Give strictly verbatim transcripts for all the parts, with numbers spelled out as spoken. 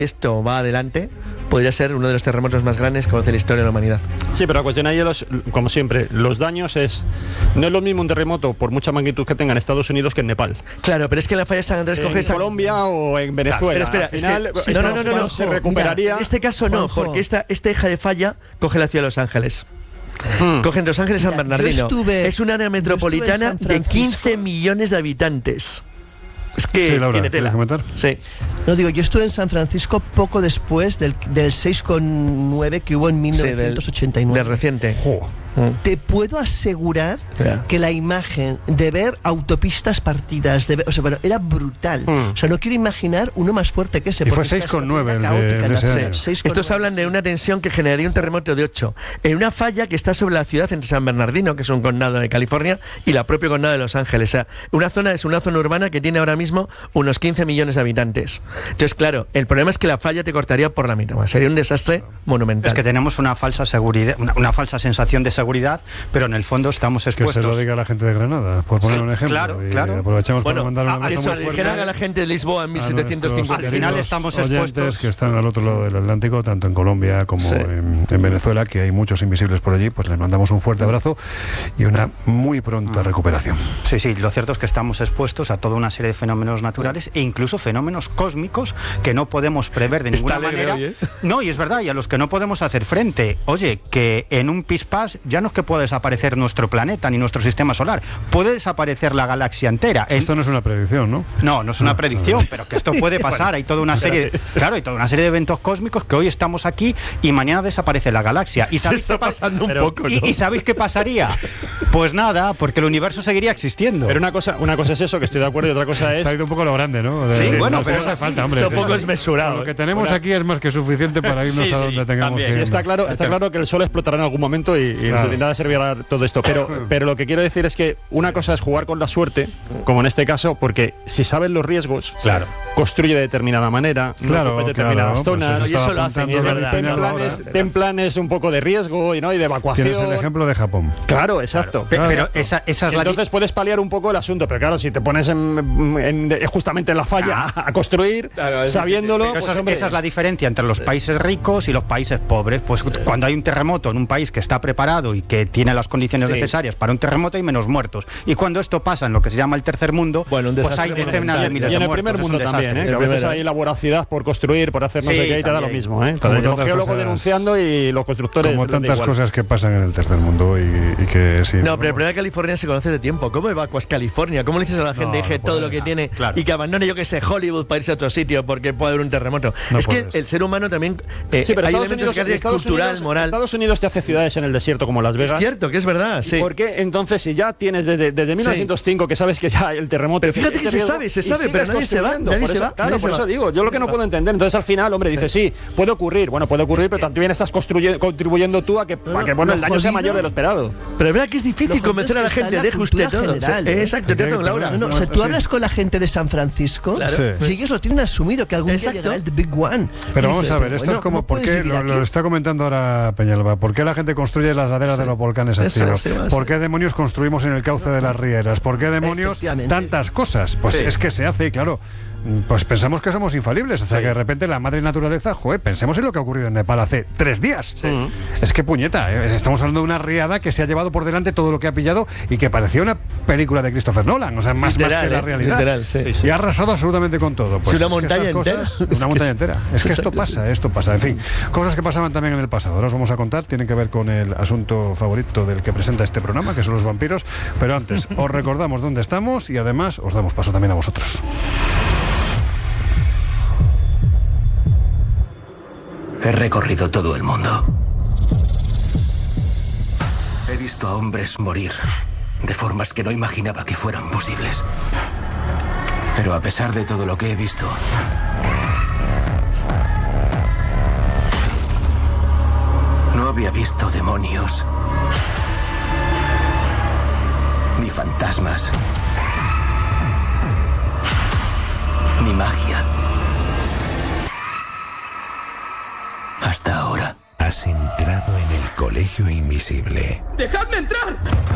esto va adelante, podría ser uno de los terremotos más grandes que conoce la historia de la humanidad. Sí, pero la cuestión ahí, los, como siempre, los daños es... No es lo mismo un terremoto, por mucha magnitud que tenga en Estados Unidos, que en Nepal. Claro, pero es que la falla de San Andrés coge... En San... Colombia o en Venezuela. Claro, espera, espera, Al final, es que, no, no, no, no, no, se recuperaría... Mira, en este caso no, Juanjo. porque esta, esta hija de falla coge la ciudad de Los Ángeles. Hmm. Cogen Los Ángeles, San Mira, Bernardino. yo estuve- es un área yo estuve en metropolitana San de Francisco. quince millones de habitantes. Es que Sí, Laura, tiene tela. ¿quieres comentar? Sí. No, digo, yo estuve en San Francisco poco después del, del seis coma nueve que hubo en mil novecientos ochenta y nueve. Del reciente. Te puedo asegurar Ya. que la imagen de ver autopistas partidas, de ver, o sea, bueno, era brutal. Mm. O sea, no quiero imaginar uno más fuerte que ese. Y fue porque seis esta coma nueve situación el de- era de caótica, ese ¿no? año. seis coma nueve, Estos hablan de sí. una tensión que generaría un terremoto de ocho en una falla que está sobre la ciudad entre San Bernardino, que es un condado de California, y la propia condado de Los Ángeles. O sea, una zona es una zona urbana que tiene ahora mismo unos quince millones de habitantes. Entonces, claro, el problema es que la falla te cortaría por la mitad. Sería un desastre monumental. Es que tenemos una falsa seguridad, una, una falsa sensación de seguridad, pero en el fondo estamos Que expuestos. se lo diga la gente de Granada, por poner Sí, un ejemplo. claro, y claro. aprovechamos Bueno, para mandar un a- abrazo eso muy le fuerte dijeran a la gente de Lisboa en a mil setecientos nuestros cincuenta. Al final queridos estamos oyentes expuestos. que están al otro lado del Atlántico, tanto en Colombia como Sí. en, en Venezuela, que hay muchos invisibles por allí, pues les mandamos un fuerte abrazo y una muy pronta recuperación. Sí, sí, lo cierto es que estamos expuestos a toda una serie de fenómenos naturales e incluso fenómenos cósmicos que no podemos prever de Está ninguna alegre manera. hoy, ¿eh? No, y es verdad, y a los que no podemos hacer frente. Oye, que en un pispás ya no es que pueda desaparecer nuestro planeta ni nuestro sistema solar, puede desaparecer la galaxia entera. El- Esto no es una predicción, ¿no? No, no es una predicción, pero que esto puede pasar. Hay toda una serie, de, claro, hay toda una serie de eventos cósmicos que hoy estamos aquí y mañana desaparece la galaxia. ¿Y Se sabéis está qué pas- pasando un Pero- poco, ¿no? ¿Y, y sabéis qué pasaría? Pues nada, porque el universo seguiría existiendo. Pero una cosa, una cosa es eso, que estoy de acuerdo, y otra cosa es... Se ha ido un poco a lo grande, ¿no? Sí, Eh, bueno, no pero hace es así. falta, hombre. Tampoco Sí, es sí. mesurado. Lo que tenemos Ahora- aquí es más que suficiente para irnos Sí, a sí, donde tengamos también. que Sí, ir. está claro, está claro que el sol explotará en algún momento y, y Claro. de nada servirá todo esto. Pero, pero lo que quiero decir es que una cosa es jugar con la suerte, como en este caso, porque si sabes los riesgos, Claro. construye de determinada manera, Claro, no ocupes claro, determinadas pues zonas. eso y eso estaba lo hacen, apuntando es David verdad. Peña ten, ahora. planes, ten planes un poco de riesgo y, ¿no? y de evacuación. Tienes el ejemplo de Japón. Claro, exacto. Pe- pero esa, esa es la di- Entonces puedes paliar un poco el asunto, pero claro, si te pones en, en- en- justamente en la falla a, a construir, Claro, es sabiendo Pero pues, esa, hombre, esa es la diferencia entre los países ricos y los países pobres. Pues cuando hay un terremoto en un país que está preparado y que tiene las condiciones Sí. necesarias para un terremoto, hay menos muertos. Y cuando esto pasa en lo que se llama el tercer mundo, Bueno, un pues desastre hay decenas de monumental. miles y de en el muertos. primer Es un mundo también, desastre. ¿eh? que a veces primero. hay la voracidad por construir, por hacer no Sí, sé qué y te da lo también. mismo. ¿eh? Como Entonces, los tantas geólogos cosas- denunciando y los constructores. Como les da tantas igual. cosas que pasan en el tercer mundo y, y que sí. No, pero el problema de California se conoce de tiempo. ¿Cómo evacuas California? ¿Cómo le dices a la gente No, deje no todo puedes. lo que tiene Claro. y que abandone, yo que sé, Hollywood para irse a otro sitio porque puede haber un terremoto? No es que puedes. el ser humano también eh, Sí, pero hay Estados elementos Unidos, de carácter Estados cultural, Unidos- moral. Estados Unidos te hace ciudades en el desierto como Las Vegas. Es cierto, que es verdad, sí. ¿Y por qué entonces, si ya tienes desde, desde mil novecientos cinco que sabes que ya el terremoto... Pero fíjate ese que se riesgo, sabe, se y sabe, sigues pero nadie se va, construyendo? nadie Por se eso- va, Claro, nadie por se eso va. digo, yo lo que no puedo entender. Entonces al final, hombre, dice, sí, puede ocurrir. Bueno, puede ocurrir, pero también estás construye- contribuyendo tú a que, a que bueno, lo el daño sea jodido- mayor de lo esperado. Pero es verdad que es difícil Lo convencer a la jodido es que gente, está deje en la usted todo. cultura general, Sí, ¿eh? exacto, te razón, Laura. No, no, o sea, tú Sí. hablas con la gente de San Francisco Claro. Sí. y ellos lo tienen asumido, que algún Exacto. día llegará el The Big One. Pero Y vamos dices, a ver, pero esto bueno, es como ¿cómo por puedes qué, vivir lo, aquí? lo está comentando ahora Peñalba, ¿por qué la gente construye las laderas de los volcanes Eso, activos? sí, va, ¿Por sí. qué demonios construimos en el cauce de las rieras? ¿Por qué demonios Efectivamente. tantas cosas? Pues Sí. es que se hace, y claro, pues pensamos que somos infalibles, hasta que de repente la madre naturaleza, joder, pensemos en lo que ha ocurrido en Nepal hace tres días. Es que puñeta, ¿eh? Estamos hablando de una riada que se ha llevado por delante todo lo que ha pillado y que parecía una película de Christopher Nolan, o sea, más, más Literal, que la ¿eh? realidad. Literal, sí. Y ha arrasado absolutamente con todo. Pues Sí, una es que montaña estas cosas- entera. Una montaña entera. Es que esto Exacto. pasa, esto pasa. En fin, cosas que pasaban también en el pasado. Ahora os vamos a contar, tienen que ver con el asunto favorito del que presenta este programa, que son los vampiros. Pero antes, os recordamos dónde estamos y además os damos paso también a vosotros. He recorrido todo el mundo. He visto a hombres morir de formas que no imaginaba que fueran posibles. Pero a pesar de todo lo que he visto, no había visto demonios, ni fantasmas, ni magia. Hasta ahora. Has entrado en el colegio invisible. ¡Dejadme entrar!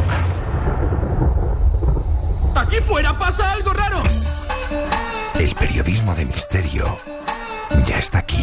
¡Aquí fuera pasa algo raro! El periodismo de misterio ya está aquí.